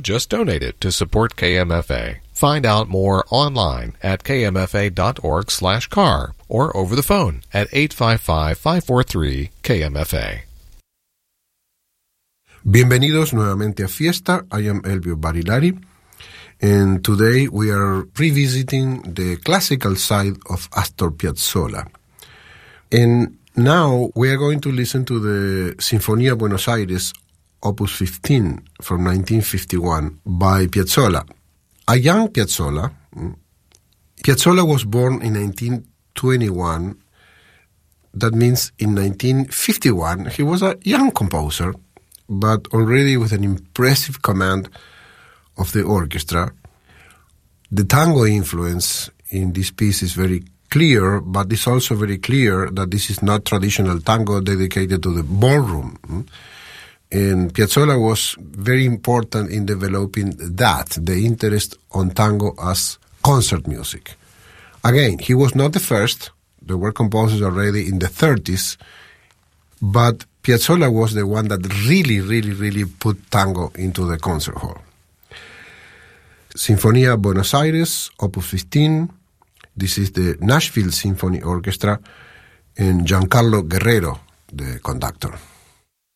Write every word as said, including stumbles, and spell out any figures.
just donate it to support K M F A. Find out more online at kmfa.org slash car or over the phone at eight five five, five four three, K M F A. Bienvenidos nuevamente a Fiesta. I am Elvio Barilari, and today we are revisiting the classical side of Astor Piazzolla. And now we are going to listen to the Sinfonía Buenos Aires, Opus fifteen from nineteen fifty-one by Piazzolla. A young Piazzolla. Piazzolla was born in nineteen twenty-one. That means in nineteen fifty-one he was a young composer, but already with an impressive command of the orchestra. The tango influence in this piece is very clear, but it's also very clear that this is not traditional tango dedicated to the ballroom. And Piazzolla was very important in developing that, the interest on tango as concert music. Again, he was not the first. There were composers already in the thirties, but Piazzolla was the one that really, really, really put tango into the concert hall. Sinfonía Buenos Aires, Opus fifteen. This is the Nashville Symphony Orchestra and Giancarlo Guerrero, the conductor.